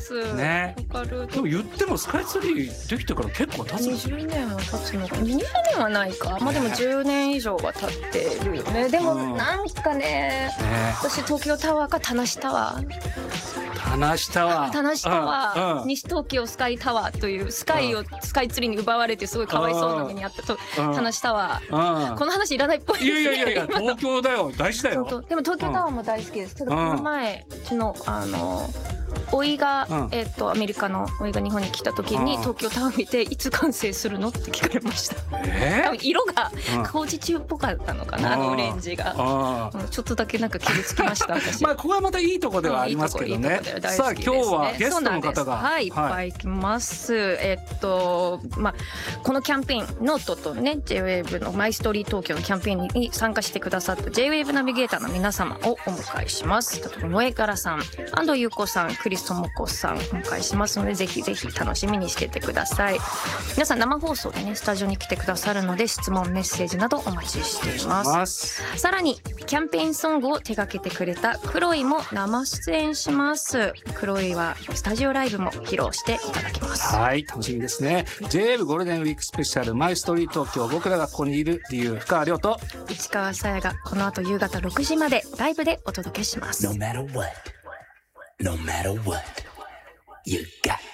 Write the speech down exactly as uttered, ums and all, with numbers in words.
ますね。 わかる。 でも言ってもスカイツリーできてから結構経つんですよ。 にじゅうねんは経つのか、にじゅうねんはないか、まあでもじゅうねん以上は経ってるよね。でもなんかね、 ね私東京タワーか田無タワー田無タワー田無タワー、 うんうん西東京スカイタワーというスカイをスカイツリーに奪われてすごいかわいそうな目にあったとうん田無タワー、 うんこの話いらないっぽいいですね。 やいやいやいや今の東京だよ、大事だよ。 そうそう、でも東京タワーも大好きです。ただこの前うちのあのおいが、 うんえっとアメリカのおいが日本に来た時にうん東京タワー見ていつ完成するのって聞かれました。 え多分色がうん工事中っぽかったのかな、あのオレンジが。 あーうんちょっとだけなんか傷つきました私。 まあここはまたいいとこではありますけどね。さあ今日はゲストの方がはい、いっぱい来ます。えっとまあこのキャンペーンノートとね ジェイウェーブ のマイストーリー東京のキャンペーンに参加してくださった ジェイウェーブ ナビゲーターの皆様をお迎えします。例えば萌えからさん、安藤優子さん、クリス智子さんお迎えしますので、ぜひぜひ楽しみにしててください。皆さん生放送でねスタジオに来てくださるので、質問メッセージなどお待ちしています。 ますさらにキャンペーンソングを手掛けてくれたクロイも生出演します。クロイはスタジオライブも披露していただきます。 はい、楽しみですね。 ジェイウェーブ ゴールデンウィークスペシャルマイストーリー東京、僕らがここにいる理由、深川亮と市川さやがこの後夕方ろくじまでライブでお届けします。 No matter what, no matter what, you got